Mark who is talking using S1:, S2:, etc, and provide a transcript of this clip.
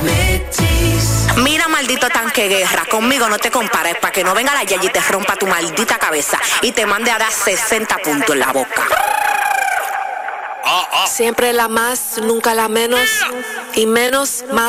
S1: Mira, maldito tanque guerra, conmigo no te compares, para que no venga la Yayi y te rompa tu maldita cabeza y te mande a dar 60 puntos en la boca.
S2: Siempre la más, nunca la menos, y menos más.